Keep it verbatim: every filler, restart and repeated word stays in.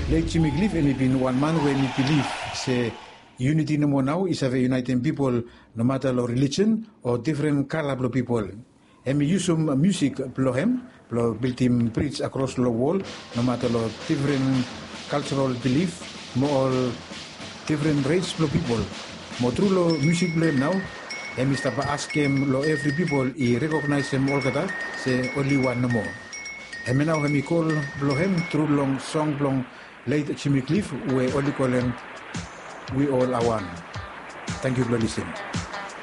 Lake Jimmy Cliff and been one man when he believe say unity no more now is a uniting people no matter the religion or different color of people. And we use some music below him, below built him preach across the world, no matter the different cultural belief, more different race of people. More through the music below now, and we start ask him lo every people he recognize him all kata say only one no more. And now we call below him through long song long late Jimmy Cliff we only call him we all are one. Thank you for listening.